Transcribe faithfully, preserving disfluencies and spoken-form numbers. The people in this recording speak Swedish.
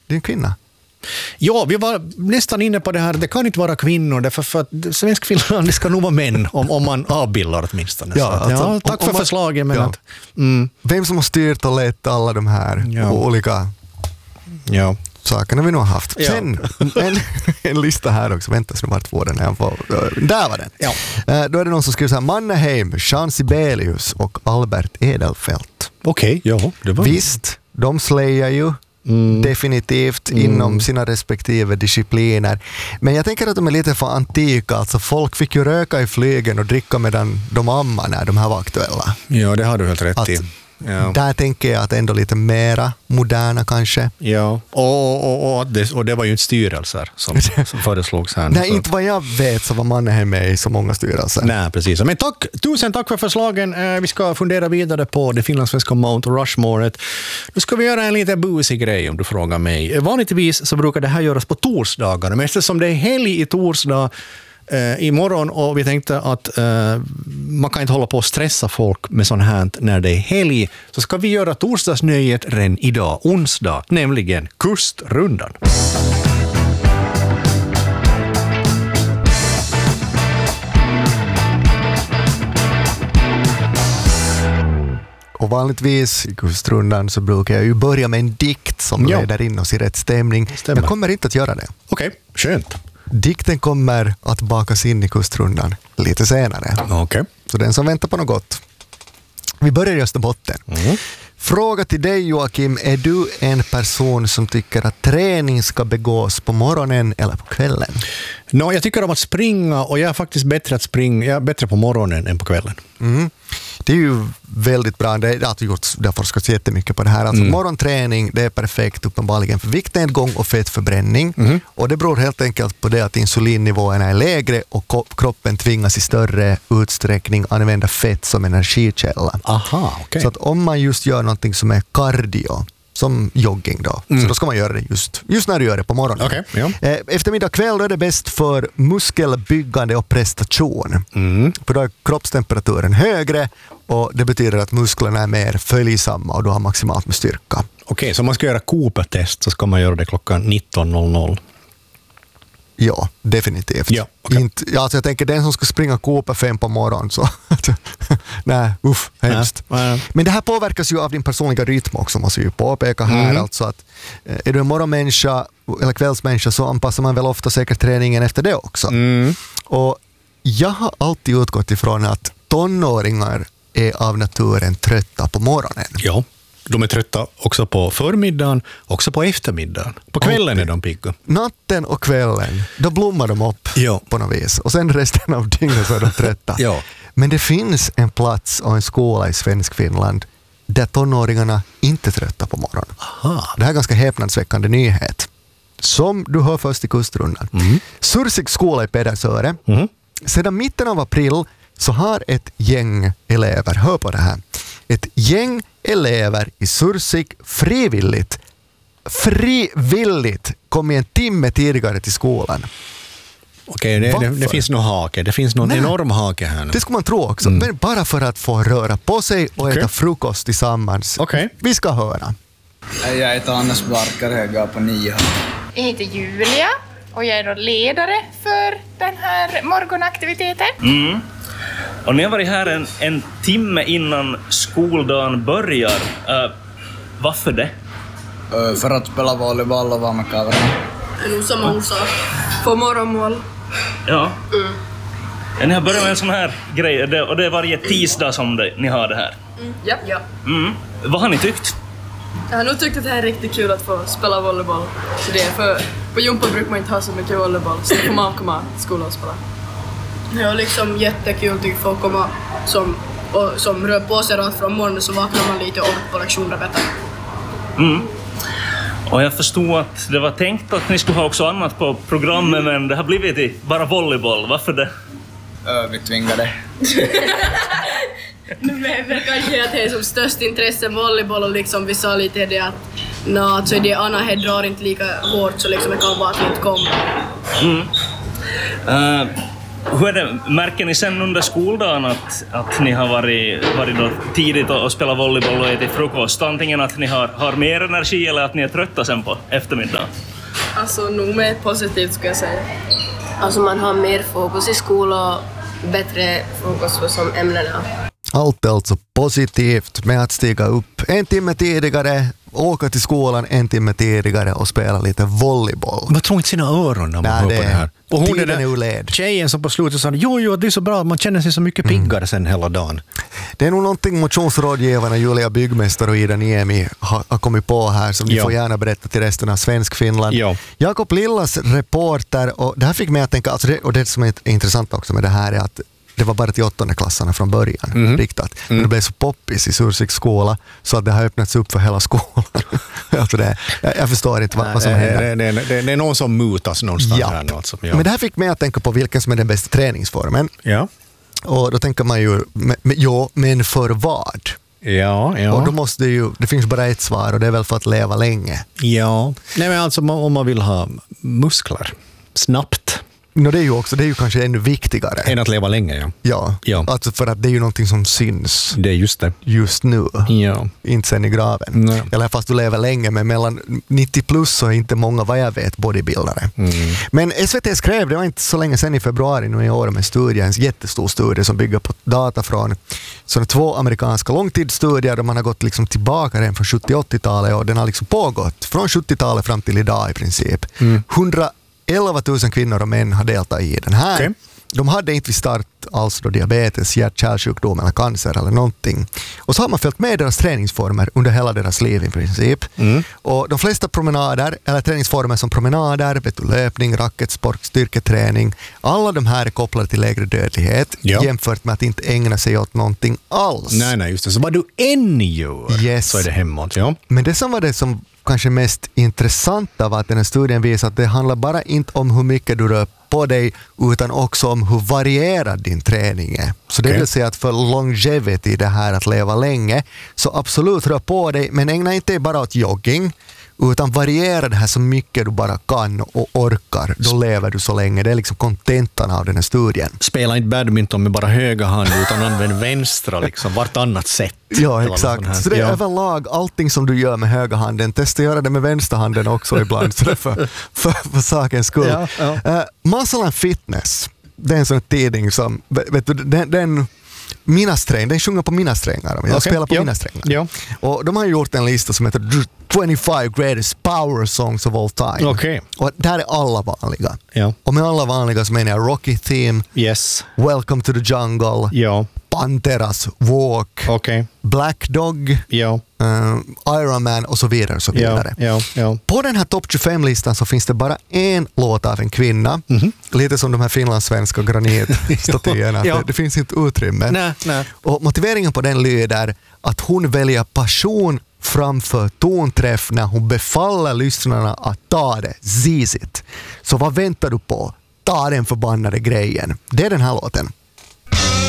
Det är en kvinna. Ja, vi var nästan inne på det här. Det kan inte vara kvinnor, därför för att svensk Finland, det ska nog vara män om, om man avbildar åtminstone. Ja, att, alltså, ja, tack om, för om man, förslaget. Men ja. att, mm. Vem som har styrt och lett alla de här ja. olika ja. sakerna vi nog har haft. Ja. Sen en, en lista här också. Vänta så nu vart två den här. Där var den. Ja. Då är det någon som skriver så här: Mannerheim, Jean Sibelius och Albert Edelfelt. Okej, okay, ja. Det var... Visst, de släjar ju mm. definitivt mm. inom sina respektive discipliner. Men jag tänker att de är lite för antika. Alltså folk fick ju röka i flygen och dricka medan de ammar när de här var aktuella. Ja, det har du helt rätt att, i. Ja. Där tänker jag att ändå lite mera moderna kanske. Ja, och, och, och, det, och det var ju inte styrelser som, som föreslogs här. Nej, så. Inte vad jag vet så var Mannerheim med i så många styrelser. Nej, precis. Men tack, tusen tack för förslagen. Vi ska fundera vidare på det finlandssvenska Mount Rushmore. Nu ska vi göra en lite busig grej om du frågar mig. Vanligtvis så brukar det här göras på torsdagar, men eftersom det är helg i torsdag imorgon och vi tänkte att uh, man kan inte hålla på att stressa folk med sånt här när det är helg, så ska vi göra torsdagsnöjet redan idag, onsdag, nämligen kustrundan. Och vanligtvis i kustrundan så brukar jag ju börja med en dikt som ja. leder in oss i rätt stämning. Stämmer. Jag kommer inte att göra det. Okej, okay. Skönt. Dikten kommer att bakas in i kustrundan lite senare. Okay. Så den som väntar på något gott. Vi börjar i Österbotten. Mm. Fråga till dig, Joakim. Är du en person som tycker att träning ska begås på morgonen eller på kvällen? No, jag tycker om att springa och jag är faktiskt bättre att springa. Jag är bättre på morgonen än på kvällen. Mm. Det är ju väldigt bra. Det har gjorts, det har forskats jättemycket på det här. Alltså mm. morgonträning, det är perfekt uppenbarligen för viktnedgång och fettförbränning. Mm. Och det beror helt enkelt på det att insulinnivåerna är lägre och kroppen tvingas i större utsträckning använda fett som energikälla. Aha, okay. Så att om man just gör någonting som är cardio, som jogging då. Mm. Så då ska man göra det just, just när du gör det på morgonen. Okay, ja. Eftermiddag kväll då är det bäst för muskelbyggande och prestation. Mm. För då är kroppstemperaturen högre och det betyder att musklerna är mer följsamma och du har maximalt med styrka. Okej, okay, så om man ska göra Cooper-test så ska man göra det klockan nitton noll noll. Ja, definitivt. Ja, okay. Inte, ja, alltså jag tänker den som ska springa Cooper fem på morgonen så nej, uff, hemskt. Nej, nej. Men det här påverkas ju av din personliga rytm också, måste ju påpeka här. Mm. Alltså att är du en morgonmänniska eller kvällsmänniska så anpassar man väl ofta säkert träningen efter det också. Mm. Och jag har alltid utgått ifrån att tonåringar är av naturen trötta på morgonen. Ja. De är trötta också på förmiddagen, också på eftermiddagen. På kvällen okay. är de pigga. Natten och kvällen, då blommar de upp ja. på något vis. Och sen resten av dygnet så är de trötta. ja. Men det finns en plats och en skola i svensk Finland där tonåringarna inte är trötta på morgonen. Aha. Det här är ganska häpnadsväckande nyhet. Som du hör först i kustrundan. Mm. Sursik skola i Pedersöre. Mm. Sedan mitten av april så har ett gäng elever, hör på det här, ett gäng elever i Sursik frivilligt frivilligt kom en timme tidigare till skolan. Okej, det, det, det finns någon hake. Det finns någon Nej, enorm hake här nu. Det ska man tro också. Mm. Men bara för att få röra på sig och okay. äta frukost tillsammans. Okay. Vi ska höra. Jag heter Anders Barkar, jag går på nio. Jag heter Julia och jag är då ledare för den här morgonaktiviteten. Mm. Och ni har varit här en, en timme innan skoldagen börjar. Uh, varför det? Uh, för att spela volleyboll och vara med kamerorna. Det är nog samma orsak. Få morgonmål. Ja. Mm. ja. Ni har börjat med en sån här grej. Och det är varje tisdag som det, ni har det här. Mm. Ja. ja. Mm. Vad har ni tyckt? Jag har nog tyckt att det här är riktigt kul att få spela volleyboll. Så det är för på Jumpa brukar man inte ha så mycket volleyboll. Så då får man komma till skolan och spela. Det är liksom jättekul tycker jag att komma som, och, som rör på sig rakt från morgonen så vaknar man lite upp på lektionerbetet. Mm. Och jag förstod att det var tänkt att ni skulle ha också annat på programmet men det har blivit bara volleyboll. Varför det? Ö, vi tvingade. Men väl kanske att det är som störst intresse volleyboll och liksom vi sa lite det att no, alltså det Anna här drar inte lika hårt så liksom det kan vara att vi inte kommer. Mm. Uh, Hur är det? Märker ni sen under skoldagen att, att ni har varit, varit då tidigt och, och spelat volleyboll och ätit frukost? Antingen att ni har, har mer energi eller att ni är trötta sen på eftermiddagen? Alltså nog mer positivt skulle jag säga. Alltså man har mer fokus i skolan och bättre fokus på som ämnena. Allt är alltså positivt med att stiga upp en timme tidigare, åka till skolan en timme tidigare och spela lite volleyboll. Man tror inte sina öron när man Nej, hör det på det här. Och hon tiden är är den oled. tjejen som på slutet sa jo, jo, det är så bra, man känner sig så mycket piggare mm. sen hela dagen. Det är nog någonting motionsrådgivarna Julia Byggmästare och Ida Niemi har, har kommit på här som ni ja. får gärna berätta till resten av Svensk Finland. Ja. Jakob Lillas reporter, och det här fick mig att tänka, alltså det, och det som är intressant också med det här är att det var bara till åttonde klassarna från början mm. riktat. Men mm. det blev så poppis i Sursiks skola så att det har öppnats upp för hela skolan. alltså det, jag, jag förstår inte vad, vad som händer. Det, det, det, det är någon som mutas någonstans ja. här nu. Alltså. Ja. Men det här fick mig att tänka på vilken som är den bästa träningsformen. Ja. Och då tänker man ju, men, ja, men för vad? Ja, ja. Och då måste det ju, det finns bara ett svar och det är väl för att leva länge. Ja, nej men alltså om man vill ha muskler snabbt. No, det är ju också, det är ju kanske ännu viktigare. Än att leva länge, ja. Ja, ja. Alltså för att det är ju någonting som syns. Det är just det. Just nu. Ja. Inte sen i graven. Nej. Eller fast du lever länge, men mellan nittio plus så är inte många, vad jag vet, bodybuildare. Mm. Men S V T skrev, det var inte så länge sedan i februari nu i år, med studie, en jättestor studie som bygger på data från sådana två amerikanska långtidsstudier där man har gått liksom tillbaka redan från sjuttio-åttiotalet och den har liksom pågått från sjuttiotalet fram till idag i princip. Mm. elva tusen kvinnor och män har deltagit i den här. Okay. De hade inte vid start alls då diabetes, hjärt-kärlsjukdom eller cancer eller någonting. Och så har man följt med deras träningsformer under hela deras liv i princip. Mm. Och de flesta promenader, eller träningsformer som promenader, vet du, löpning, racketsport, styrketräning, alla de här är kopplade till lägre dödlighet ja. jämfört med att inte ägna sig åt någonting alls. Nej, nej, just det. Så vad du än gör yes. så är det hemåt. Ja. Men det som var det som kanske mest intressanta var att den här studien visar att det handlar bara inte om hur mycket du rör på dig utan också om hur varierad din träning är. Så det vill säga att för longevity, det här att leva länge, så absolut rör på dig, men ägna inte bara åt jogging utan variera det här så mycket du bara kan och orkar. Då lever du så länge. Det är liksom kontentan av den här studien. Spela inte badminton med bara höga hand utan använd vänstra liksom, vartannat sätt. Ja, exakt. Så det är ja. överlag allting som du gör med höga handen. Testa göra det med vänsterhanden också ibland. Så det är för, för, för sakens skull. Ja, ja. Uh, Muscle and Fitness, det är en sån tidning som, vet du, den, den mina sträng, den sjunger på mina strängar. Jag okay. spelar på ja. mina strängar. Ja. Och de har gjort en lista som heter twenty-five greatest power songs of all time. Okay. Och där är alla vanliga. Ja. Och med alla vanliga så menar jag Rocky Theme, yes. Welcome to the Jungle, ja. Panteras Walk, okay. Black Dog, ja. uh, Iron Man och så vidare. Och så vidare. Ja. Ja. Ja. På den här topp tjugofem-listan så finns det bara en låt av en kvinna. Mm-hmm. Lite som de här finlandssvenska granitstatyerna. ja. det, det finns inte utrymme. Nej, nej. Och motiveringen på den lyder att hon väljer passion framför tonträff när hon befaller lyssnarna att ta det. Seize it. Så vad väntar du på? Ta den förbannade grejen. Det är den här låten.